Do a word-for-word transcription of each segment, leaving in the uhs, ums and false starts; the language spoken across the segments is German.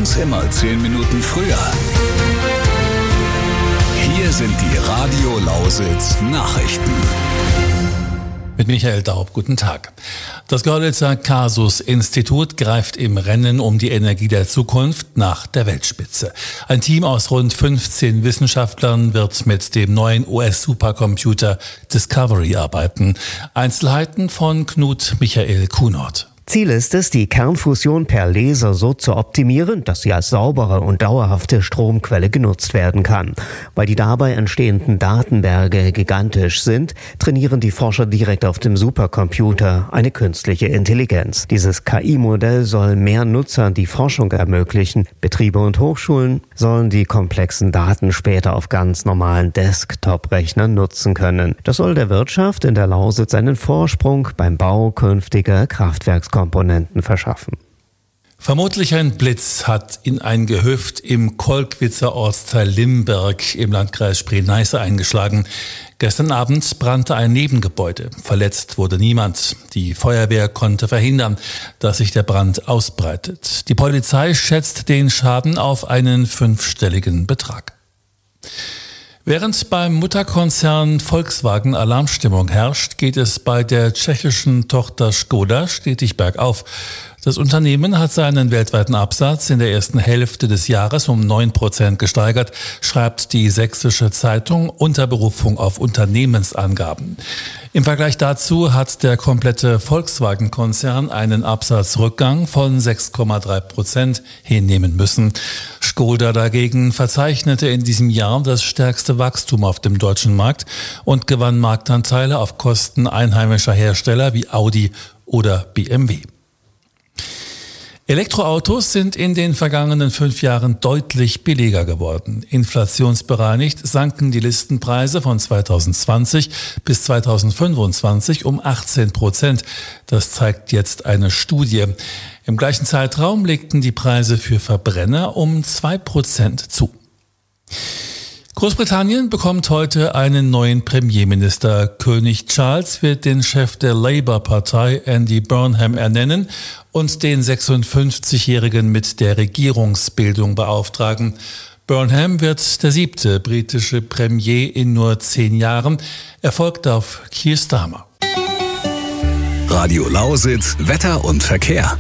uns immer zehn Minuten früher. Hier sind die Radio Lausitz Nachrichten. Mit Michael Daub, guten Tag. Das Görlitzer Kasus-Institut greift im Rennen um die Energie der Zukunft nach der Weltspitze. Ein Team aus rund fünfzehn Wissenschaftlern wird mit dem neuen U S-Supercomputer Discovery arbeiten. Einzelheiten von Knut Michael Kuhnert. Ziel ist es, die Kernfusion per Laser so zu optimieren, dass sie als saubere und dauerhafte Stromquelle genutzt werden kann. Weil die dabei entstehenden Datenberge gigantisch sind, trainieren die Forscher direkt auf dem Supercomputer eine künstliche Intelligenz. Dieses K I-Modell soll mehr Nutzern die Forschung ermöglichen. Betriebe und Hochschulen sollen die komplexen Daten später auf ganz normalen Desktop-Rechnern nutzen können. Das soll der Wirtschaft in der Lausitz einen Vorsprung beim Bau künftiger Kraftwerkskomponenten verschaffen. Vermutlich ein Blitz hat in ein Gehöft im Kolkwitzer Ortsteil Limberg im Landkreis Spree-Neiße eingeschlagen. Gestern Abend brannte ein Nebengebäude. Verletzt wurde niemand. Die Feuerwehr konnte verhindern, dass sich der Brand ausbreitet. Die Polizei schätzt den Schaden auf einen fünfstelligen Betrag. Während beim Mutterkonzern Volkswagen Alarmstimmung herrscht, geht es bei der tschechischen Tochter Škoda stetig bergauf. Das Unternehmen hat seinen weltweiten Absatz in der ersten Hälfte des Jahres um neun Prozent gesteigert, schreibt die Sächsische Zeitung unter Berufung auf Unternehmensangaben. Im Vergleich dazu hat der komplette Volkswagen-Konzern einen Absatzrückgang von sechs Komma drei Prozent hinnehmen müssen. Škoda dagegen verzeichnete in diesem Jahr das stärkste Wachstum auf dem deutschen Markt und gewann Marktanteile auf Kosten einheimischer Hersteller wie Audi oder B M W. Elektroautos sind in den vergangenen fünf Jahren deutlich billiger geworden. Inflationsbereinigt sanken die Listenpreise von zweitausendzwanzig bis zweitausendfünfundzwanzig um achtzehn Prozent. Das zeigt jetzt eine Studie. Im gleichen Zeitraum legten die Preise für Verbrenner um zwei Prozent zu. Großbritannien bekommt heute einen neuen Premierminister. König Charles wird den Chef der Labour-Partei Andy Burnham ernennen und den sechsundfünfzigjährigen mit der Regierungsbildung beauftragen. Burnham wird der siebte britische Premier in nur zehn Jahren. Er folgt auf Keir Starmer. Radio Lausitz, Wetter und Verkehr.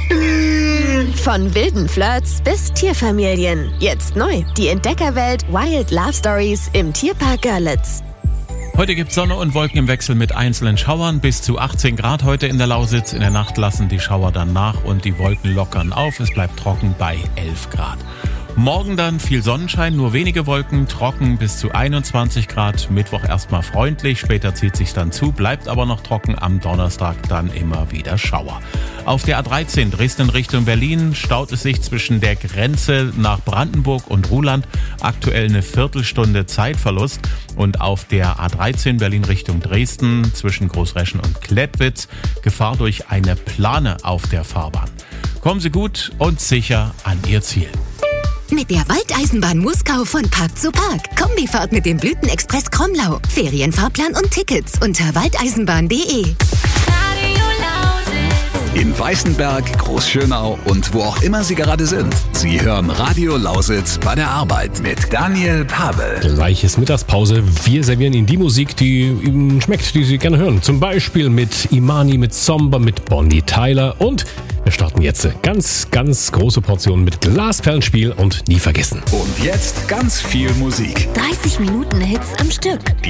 Von wilden Flirts bis Tierfamilien. Jetzt neu. Die Entdeckerwelt Wild Love Stories im Tierpark Görlitz. Heute gibt's Sonne und Wolken im Wechsel mit einzelnen Schauern. Bis zu achtzehn Grad heute in der Lausitz. In der Nacht lassen die Schauer dann nach und die Wolken lockern auf. Es bleibt trocken bei elf Grad. Morgen dann viel Sonnenschein, nur wenige Wolken, trocken bis zu einundzwanzig Grad. Mittwoch erstmal freundlich, später zieht sich's dann zu, bleibt aber noch trocken. Am Donnerstag dann immer wieder Schauer. Auf der A dreizehn Dresden Richtung Berlin staut es sich zwischen der Grenze nach Brandenburg und Ruhland. Aktuell eine Viertelstunde Zeitverlust. Und auf der A dreizehn Berlin Richtung Dresden zwischen Großreschen und Klettwitz Gefahr durch eine Plane auf der Fahrbahn. Kommen Sie gut und sicher an Ihr Ziel. Mit der Waldeisenbahn Muskau von Park zu Park. Kombifahrt mit dem Blütenexpress Kromlau. Ferienfahrplan und Tickets unter waldeisenbahn punkt de. In Weißenberg, Großschönau und wo auch immer Sie gerade sind. Sie hören Radio Lausitz bei der Arbeit mit Daniel Pavel. Gleiches Mittagspause. Wir servieren Ihnen die Musik, die Ihnen schmeckt, die Sie gerne hören. Zum Beispiel mit Imani, mit Zomba, mit Bonnie Tyler und wir starten jetzt ganz, ganz große Portionen mit Glasperlenspiel und nie vergessen. Und jetzt ganz viel Musik. dreißig Minuten Hits am Stück.